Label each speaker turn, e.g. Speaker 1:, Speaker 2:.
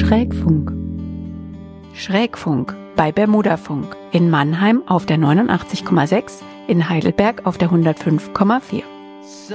Speaker 1: Schrägfunk. Schrägfunk bei Bermudafunk. In Mannheim auf der 89,6, in Heidelberg auf der 105,4.